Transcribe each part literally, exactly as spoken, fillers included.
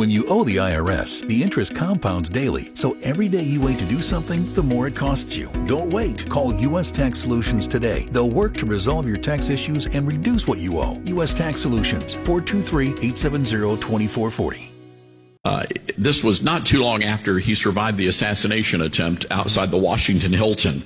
When you owe the I R S, the interest compounds daily, so every day you wait to do something, the more it costs you. Don't wait. Call U S Tax Solutions today. They'll work to resolve your tax issues and reduce what you owe. U S Tax Solutions, four two three, eight seven zero, two four four zero. Uh, this was not too long after he survived the assassination attempt outside the Washington Hilton.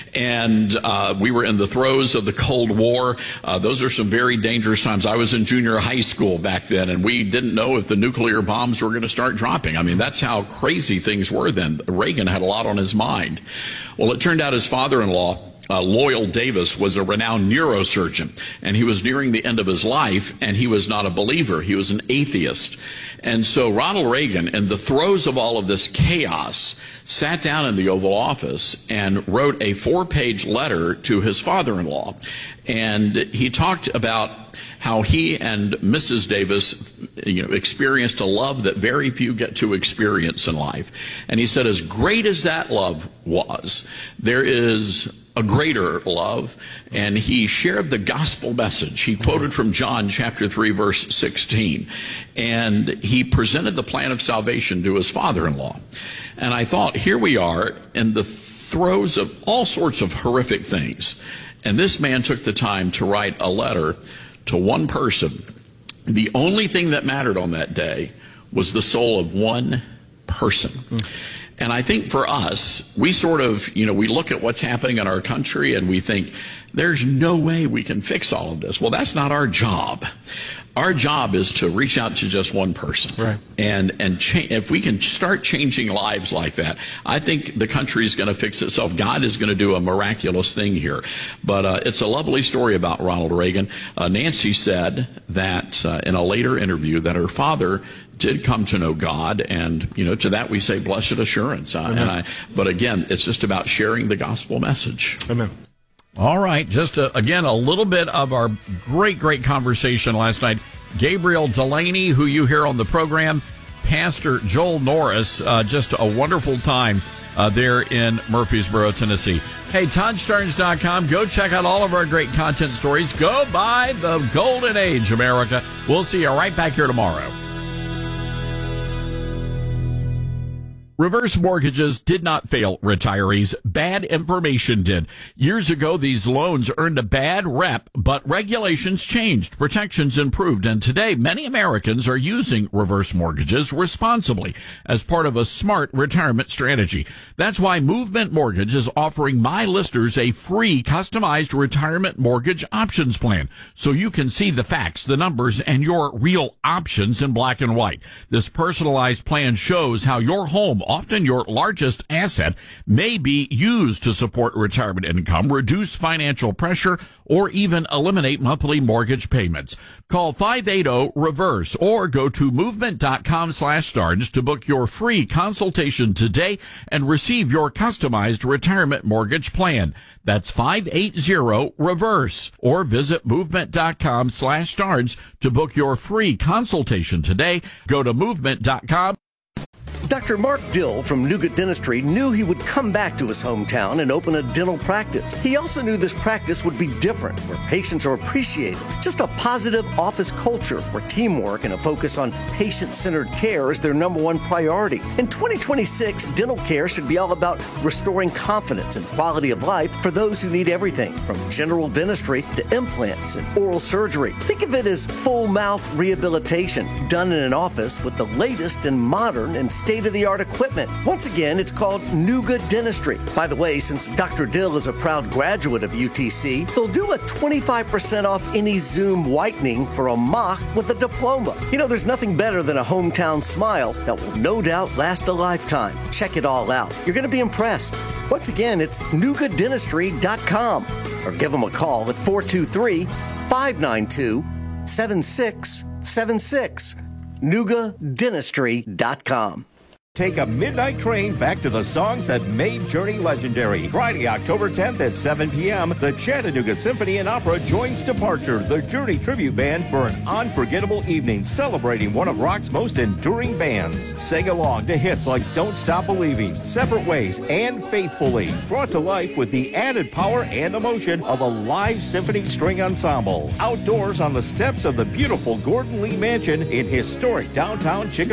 And uh, we were in the throes of the Cold War. Uh, those are some very dangerous times. I was in junior high school back then, and we didn't know if the nuclear bombs were going to start dropping. I mean, that's how crazy things were then. Reagan had a lot on his mind. Well, it turned out his father-in-law, Uh, Loyal Davis, was a renowned neurosurgeon, and he was nearing the end of his life, and he was not a believer. He was an atheist. And so Ronald Reagan, in the throes of all of this chaos, sat down in the Oval Office and wrote a four-page letter to his father-in-law. And he talked about how he and Missus Davis, you know, experienced a love that very few get to experience in life. And he said, as great as that love was, there is a greater love, and he shared the gospel message. He quoted from John chapter three, verse sixteen, and he presented the plan of salvation to his father-in-law. And I thought, here we are in the throes of all sorts of horrific things, and this man took the time to write a letter to one person. The only thing that mattered on that day was the soul of one person. Mm. And I think for us, we sort of, you know, we look at what's happening in our country and we think, there's no way we can fix all of this. Well, that's not our job. Our job is to reach out to just one person. Right. And, and cha- if we can start changing lives like that, I think the country is going to fix itself. God is going to do a miraculous thing here. But uh, it's a lovely story about Ronald Reagan. Uh, Nancy said that uh, in a later interview that her father did come to know God, and you know, to that we say blessed assurance. Uh, and I, but again, it's just about sharing the gospel message. Amen. All right, just a, again a little bit of our great, great conversation last night. Gabriel Delaney, who you hear on the program, Pastor Joel Norris, uh, just a wonderful time uh, there in Murfreesboro, Tennessee. Hey, Todd Starnes dot com. Go check out all of our great content stories. Go by the Golden Age, America. We'll see you right back here tomorrow. Reverse mortgages did not fail retirees. Bad information did. Years ago, these loans earned a bad rep, but regulations changed, protections improved, and today many Americans are using reverse mortgages responsibly as part of a smart retirement strategy. That's why Movement Mortgage is offering my listeners a free customized retirement mortgage options plan, so you can see the facts, the numbers, and your real options in black and white. This personalized plan shows how your home, often your largest asset, may be used to support retirement income, reduce financial pressure, or even eliminate monthly mortgage payments. Call five eight zero, reverse or go to movement.com slash starnes to book your free consultation today and receive your customized retirement mortgage plan. That's five eight zero, reverse or visit movement.com slash starnes to book your free consultation today. Go to movement dot com. Doctor Mark Dill from Nougat Dentistry knew he would come back to his hometown and open a dental practice. He also knew this practice would be different, where patients are appreciated. Just a positive office culture where teamwork and a focus on patient-centered care is their number one priority. In twenty twenty-six, dental care should be all about restoring confidence and quality of life for those who need everything from general dentistry to implants and oral surgery. Think of it as full mouth rehabilitation done in an office with the latest and modern and state-of-the-art equipment. Once again, it's called Nougat Dentistry. By the way, since Doctor Dill is a proud graduate of U T C, they'll do a twenty-five percent off any Zoom whitening for a mock with a diploma. You know, there's nothing better than a hometown smile that will no doubt last a lifetime. Check it all out. You're going to be impressed. Once again, it's nougat dentistry dot com or give them a call at four two three, five nine two, seven six seven six. nougat dentistry dot com. Take a midnight train back to the songs that made Journey legendary. Friday, October tenth at seven p.m., the Chattanooga Symphony and Opera joins Departure, the Journey tribute band, for an unforgettable evening celebrating one of rock's most enduring bands. Sing along to hits like Don't Stop Believing, Separate Ways, and Faithfully, brought to life with the added power and emotion of a live symphony string ensemble. Outdoors on the steps of the beautiful Gordon Lee Mansion in historic downtown Chickamauga.